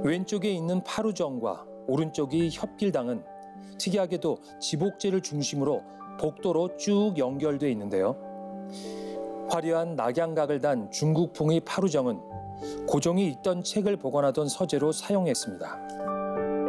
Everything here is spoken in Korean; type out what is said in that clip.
왼쪽에 있는 파루정과 오른쪽이 협길당은 특이하게도 지복제를 중심으로 복도로 쭉 연결돼 있는데요. 화려한 낙양각을 단 중국풍의 파루정은 고종이 읽던 책을 보관하던 서재로 사용했습니다.